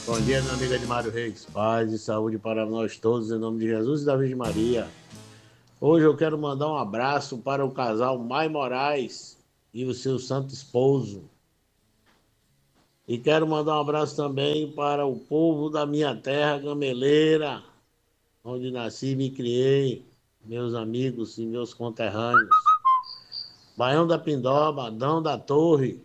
Bom dia, meu amigo Edmário Reis. Paz e saúde para nós todos, em nome de Jesus e da Virgem Maria. Hoje eu quero mandar um abraço para o casal Mai Moraes e o seu santo esposo. E quero mandar um abraço também para o povo da minha terra gameleira, onde nasci e me criei, meus amigos e meus conterrâneos. Baião da Pindoba, Adão da Torre,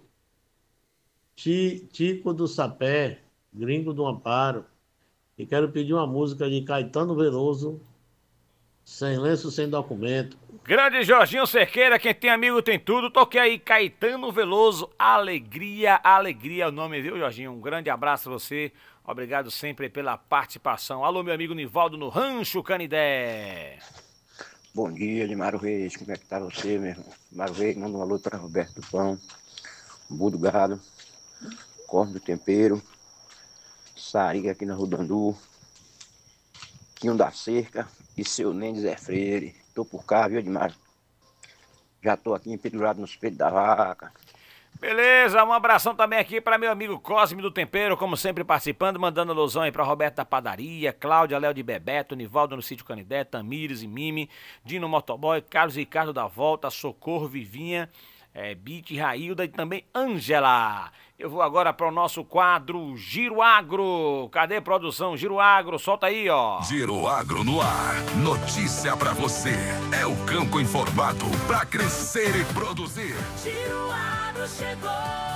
Tico do Sapé, Gringo do Amparo. E quero pedir uma música de Caetano Veloso, Sem Lenço, Sem Documento. Grande Jorginho Cerqueira, quem tem amigo tem tudo. Toquei aí Caetano Veloso, Alegria, Alegria é o nome, viu, Jorginho? Um grande abraço a você, obrigado sempre pela participação. Alô, meu amigo Nivaldo no Rancho Canidé. Bom dia, Edmário Reis, como é que tá você, meu irmão? Edmário Reis, manda um alô para Roberto do Pão, Budo Gado, Corno do Tempero, Sariga aqui na Rodandu, Quinho da Cerca e seu Nendes Zé Freire. Tô por cá, viu, Edmário? Já tô aqui pendurado nos peitos da vaca. Beleza, um abração também aqui para meu amigo Cosme do Tempero, como sempre participando, mandando alusão aí para Roberto da Padaria, Cláudia, Léo de Bebeto, Nivaldo no Sítio Canidé, Tamires e Mimi, Dino Motoboy, Carlos Ricardo da Volta, Socorro, Vivinha, Bite, Railda e também Ângela. Eu vou agora para o nosso quadro Giro Agro. Cadê a produção? Giro Agro, solta aí, ó. Giro Agro no ar. Notícia para você. É o campo informado para crescer e produzir. Giro Agro chegou.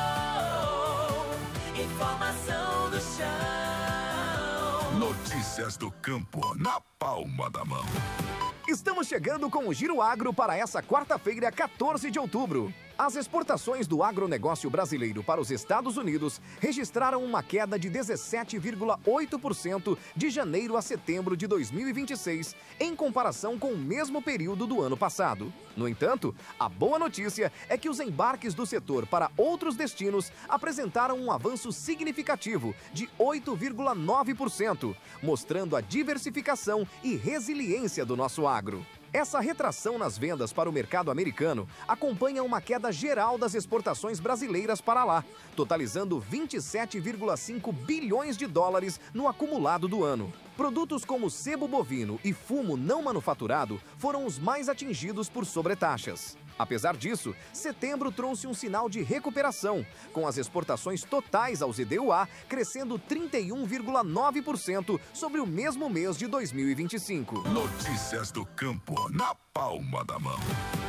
Informação do chão. Notícias do campo na palma da mão. Estamos chegando com o Giro Agro para essa quarta-feira, 14 de outubro. As exportações do agronegócio brasileiro para os Estados Unidos registraram uma queda de 17,8% de janeiro a setembro de 2026, em comparação com o mesmo período do ano passado. No entanto, a boa notícia é que os embarques do setor para outros destinos apresentaram um avanço significativo de 8,9%, mostrando a diversificação e resiliência do nosso agro. Essa retração nas vendas para o mercado americano acompanha uma queda geral das exportações brasileiras para lá, totalizando 27,5 bilhões de dólares no acumulado do ano. Produtos como sebo bovino e fumo não manufaturado foram os mais atingidos por sobretaxas. Apesar disso, setembro trouxe um sinal de recuperação, com as exportações totais aos EDUA crescendo 31,9% sobre o mesmo mês de 2025. Notícias do campo na palma da mão.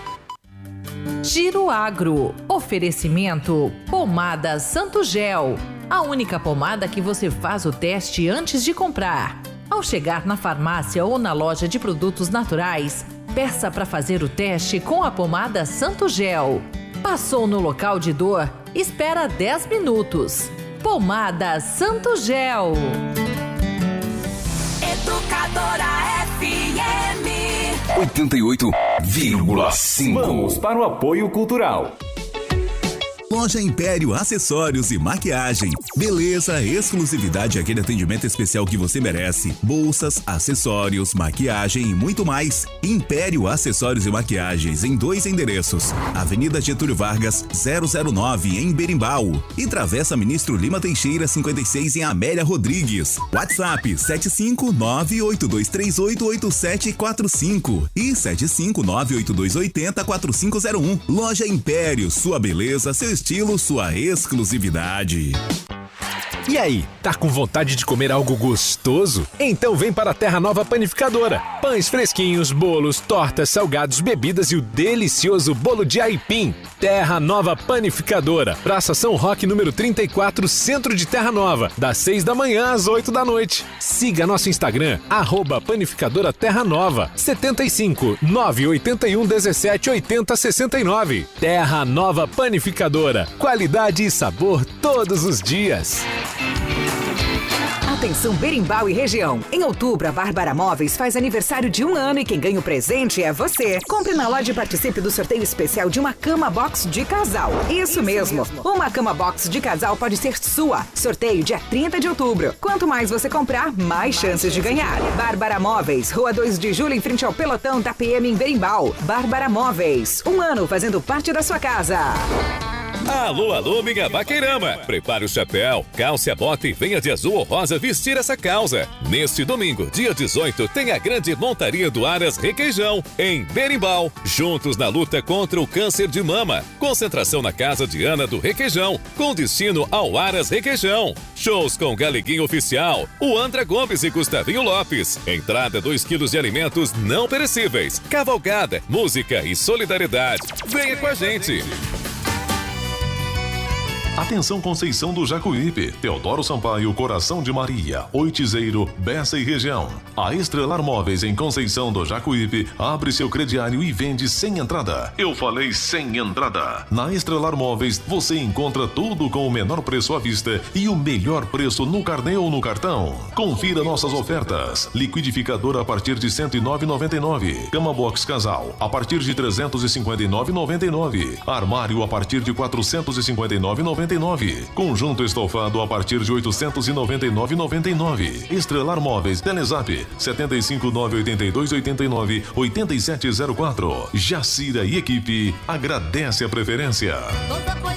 Giro Agro. Oferecimento Pomada Santo Gel. A única pomada que você faz o teste antes de comprar. Ao chegar na farmácia ou na loja de produtos naturais, peça para fazer o teste com a pomada Santo Gel. Passou no local de dor? Espera 10 minutos. Pomada Santo Gel. Educadora FM 88,5. Vamos para o apoio cultural. Loja Império Acessórios e Maquiagem. Beleza, exclusividade e aquele atendimento especial que você merece. Bolsas, acessórios, maquiagem e muito mais. Império Acessórios e Maquiagens em 2 endereços. Avenida Getúlio Vargas, 009 em Berimbau. E Travessa Ministro Lima Teixeira, 56 em Amélia Rodrigues. WhatsApp 75982388745 e 75982804501. Loja Império, sua beleza, seu estilo, sua exclusividade. E aí, tá com vontade de comer algo gostoso? Então vem para a Terra Nova Panificadora. Pães fresquinhos, bolos, tortas, salgados, bebidas e o delicioso bolo de aipim. Terra Nova Panificadora. Praça São Roque, número 34, Centro de Terra Nova. Das 6 da manhã às 8 da noite. Siga nosso Instagram, @Panificadora Terra Nova. 75 981 17 80 69. Terra Nova Panificadora. Qualidade e sabor todos os dias. Atenção Berimbau e região. Em outubro, a Bárbara Móveis faz aniversário de 1 ano e quem ganha o presente é você. Compre na loja e participe do sorteio especial de uma cama box de casal. Isso mesmo. Uma cama box de casal pode ser sua. Sorteio dia 30 de outubro. Quanto mais você comprar, mais chances de ganhar. Bárbara Móveis, Rua 2 de Julho, em frente ao pelotão da PM em Berimbau. Bárbara Móveis. 1 ano fazendo parte da sua casa. Alô, alô, minha vaqueirama! Prepare o chapéu, calce a bota e venha de azul ou rosa vestir essa causa. Neste domingo, dia 18, tem a grande montaria do Aras Requeijão, em Berimbau. Juntos na luta contra o câncer de mama. Concentração na Casa de Ana do Requeijão, com destino ao Aras Requeijão. Shows com Galeguinho Oficial, o Andra Gomes e Gustavinho Lopes. Entrada 2 quilos de alimentos não perecíveis. Cavalgada, música e solidariedade. Venha com a gente! Atenção Conceição do Jacuípe, Teodoro Sampaio, Coração de Maria, Oitizeiro, Bessa e região. A Estrelar Móveis em Conceição do Jacuípe abre seu crediário e vende sem entrada. Eu falei sem entrada. Na Estrelar Móveis você encontra tudo com o menor preço à vista e o melhor preço no carnê ou no cartão. Confira nossas ofertas. Liquidificador a partir de R$ 109,99. Cama Box Casal a partir de R$ 359,99. Armário a partir de R$ 459,99. Conjunto estofado a partir de R$ 899,99. Estrelar Móveis, Telezap 75982898704. Jacira e equipe agradece a preferência.